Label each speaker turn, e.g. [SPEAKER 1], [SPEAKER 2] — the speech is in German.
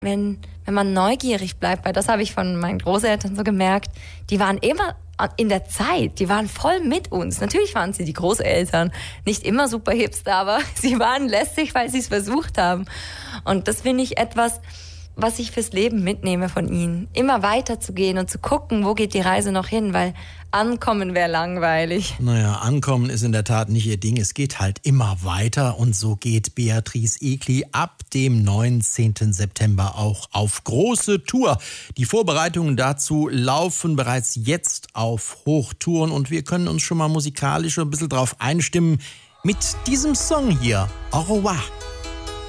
[SPEAKER 1] wenn man neugierig bleibt, weil das habe ich von meinen Großeltern so gemerkt, die waren immer in der Zeit, die waren voll mit uns. Natürlich waren sie die Großeltern, nicht immer super hipster, aber sie waren lässig, weil sie es versucht haben. Und das finde ich etwas, was ich fürs Leben mitnehme von ihnen. Immer weiterzugehen und zu gucken, wo geht die Reise noch hin, weil ankommen wäre langweilig.
[SPEAKER 2] Naja, ankommen ist in der Tat nicht ihr Ding. Es geht halt immer weiter und so geht Beatrice Egli ab dem 19. September auch auf große Tour. Die Vorbereitungen dazu laufen bereits jetzt auf Hochtouren und wir können uns schon mal musikalisch ein bisschen drauf einstimmen mit diesem Song hier, Au revoir.